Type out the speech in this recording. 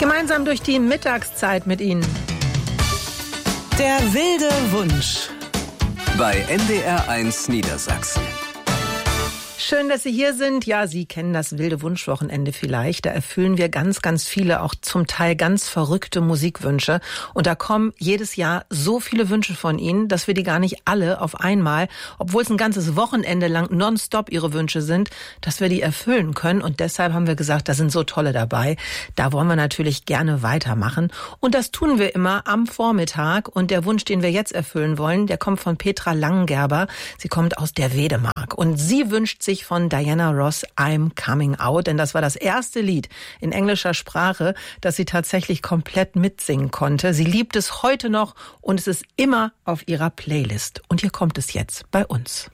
Gemeinsam durch die Mittagszeit mit Ihnen. Der wilde Wunsch. Bei NDR1 Niedersachsen. Schön, dass Sie hier sind. Ja, Sie kennen das wilde Wunschwochenende vielleicht. Da erfüllen wir ganz, ganz viele, auch zum Teil ganz verrückte Musikwünsche. Und da kommen jedes Jahr so viele Wünsche von Ihnen, dass wir die gar nicht alle auf einmal, obwohl es ein ganzes Wochenende lang nonstop Ihre Wünsche sind, dass wir die erfüllen können. Und deshalb haben wir gesagt, da sind so tolle dabei. Da wollen wir natürlich gerne weitermachen. Und das tun wir immer am Vormittag. Und der Wunsch, den wir jetzt erfüllen wollen, der kommt von Petra Langengerber. Sie kommt aus der Wedemark. Und sie wünscht sich von Diana Ross I'm Coming Out, denn das war das erste Lied in englischer Sprache, das sie tatsächlich komplett mitsingen konnte. Sie liebt es heute noch und es ist immer auf ihrer Playlist. Und hier kommt es jetzt bei uns.